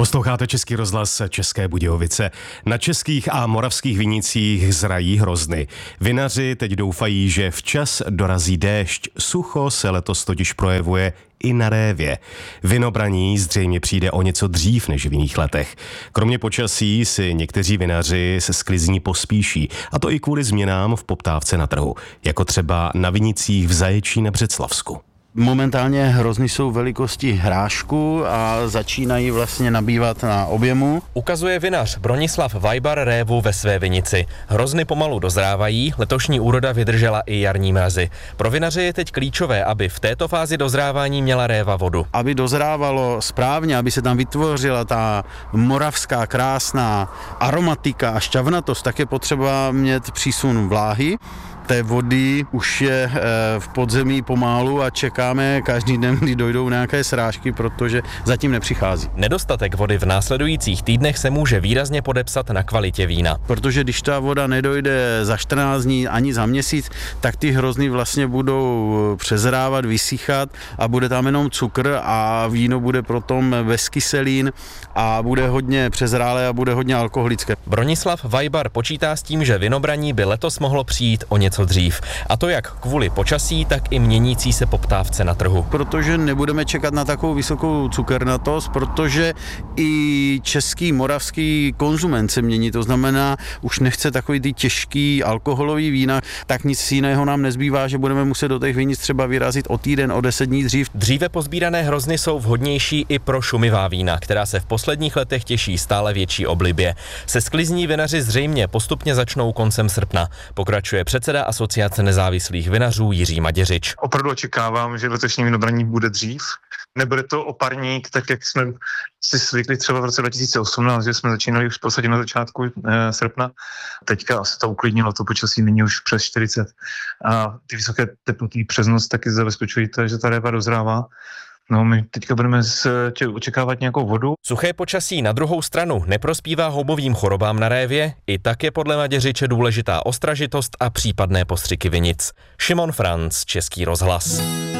Posloucháte Český rozhlas České Budějovice. Na českých a moravských vinicích zrají hrozny. Vinaři teď doufají, že včas dorazí déšť. Sucho se letos totiž projevuje i na révě. Vinobraní zřejmě přijde o něco dřív než v jiných letech. Kromě počasí si někteří vinaři se sklizní pospíší, a to i kvůli změnám v poptávce na trhu, jako třeba na vinicích v Zaječí na Břeclavsku. Momentálně hrozny jsou velikosti hrášku a začínají vlastně nabývat na objemu. Ukazuje vinař Bronislav Vajbar révu ve své vinici. Hrozny pomalu dozrávají, letošní úroda vydržela i jarní mrazy. Pro vinaře je teď klíčové, aby v této fázi dozrávání měla réva vodu. Aby dozrávalo správně, aby se tam vytvořila ta moravská krásná aromatika a šťavnatost, tak je potřeba mít přísun vláhy. Té vody už je v podzemí pomálu a čekáme každý den, kdy dojdou nějaké srážky, protože zatím nepřichází. Nedostatek vody v následujících týdnech se může výrazně podepsat na kvalitě vína. Protože když ta voda nedojde za 14 dní ani za měsíc, tak ty hrozny vlastně budou přezrávat, vysychat a bude tam jenom cukr a víno bude potom bez kyselin a bude hodně přezrálé a bude hodně alkoholické. Bronislav Vajbar počítá s tím, že vinobraní by letos mohlo přijít o něco dřív. A to jak kvůli počasí, tak i měnící se poptávce na trhu. Protože nebudeme čekat na takovou vysokou cukernatost, protože i český, moravský konzument se mění. To znamená, už nechce takový ty těžký alkoholový vína, tak nic jiného nám nezbývá, že budeme muset do těch vinic třeba vyrazit o týden, o 10 dní dřív. Dříve pozbírané hrozny jsou vhodnější i pro šumivá vína, která se v posledních letech těší stále větší oblibě. Se sklizní vinaři zřejmě postupně začnou koncem srpna. Pokračuje předseda Asociace nezávislých vinařů Jiří Maděřič. Opravdu očekávám, že letošní vinobraní bude dřív. Nebude to oparník, tak jak jsme si zvykli třeba v roce 2018, že jsme začínali už v podstatě na začátku srpna. Teďka se to uklidnilo, to počasí není už přes 40. A ty vysoké teploty přes noc taky zabezpečují to, že ta réva dozrává. No, my teďka budeme očekávat nějakou vodu. Suché počasí na druhou stranu neprospívá houbovým chorobám na révě, i tak je podle Maděřiče důležitá ostražitost a případné postřiky vinic. Šimon Franc, Český rozhlas.